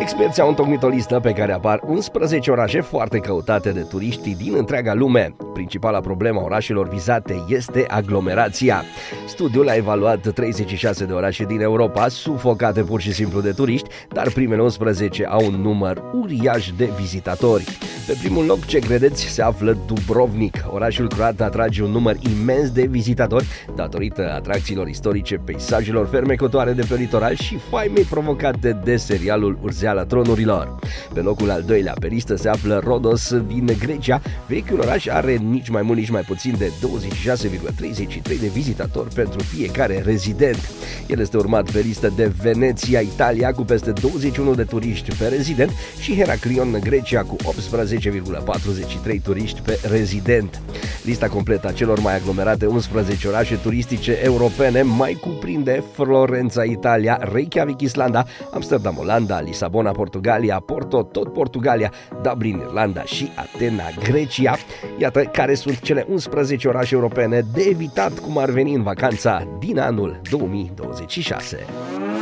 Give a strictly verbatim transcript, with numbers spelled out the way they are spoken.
Experții au întocmit o listă pe care apar unsprezece orașe foarte căutate de turiștii din întreaga lume. Principala problemă a orașelor vizate este aglomerația. Studiul a evaluat treizeci și șase de orașe din Europa, sufocate pur și simplu de turiști, dar primele unsprezece au un număr uriaș de vizitatori. Pe primul loc, ce credeți, se află Dubrovnik. Orașul croat atrage un număr imens de vizitatori datorită atracțiilor istorice, peisajelor fermecătoare de pe litoral și faimei provocate de serialul Urzeala tronurilor. Pe locul al doilea pe listă se află Rhodos din Grecia. Vechiul oraș are nici mai mult, nici mai puțin de douăzeci și șase virgulă treizeci și trei de vizitatori pentru fiecare rezident. El este urmat pe listă de Veneția, Italia, cu peste douăzeci și unu de turiști pe rezident, și Heraclion, Grecia, cu optsprezece virgulă patruzeci și trei turiști pe rezident. Lista completă a celor mai aglomerate unsprezece orașe turistice europene mai cuprinde Florența, Italia, Reykjavik, Islanda, Amsterdam, Olanda, Lisabona, Portugalia, Porto, tot Portugalia, Dublin, Irlanda și Atena, Grecia. Iată care sunt cele unsprezece orașe europene de evitat cum ar veni în vacanța din anul două mii douăzeci și șase.